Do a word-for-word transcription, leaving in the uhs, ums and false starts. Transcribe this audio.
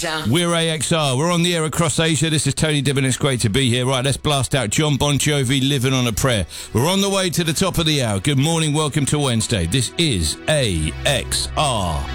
Asia. We're A X R. We're on the air across Asia. This is Tony Dibbin. It's great to be here. Right, let's blast out John Bon Jovi, Living on a Prayer. We're on the way to the top of the hour. Good morning. Welcome to Wednesday. This is A X R.